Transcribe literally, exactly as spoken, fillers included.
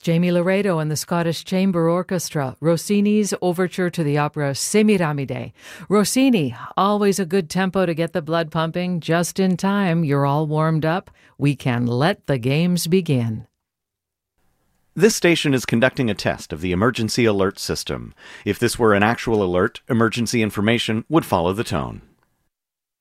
Jamie Laredo and the Scottish Chamber Orchestra, Rossini's overture to the opera Semiramide. Rossini, always a good tempo to get the blood pumping. Just in time, you're all warmed up. We can let the games begin. This station is conducting a test of the emergency alert system. If this were an actual alert, emergency information would follow the tone.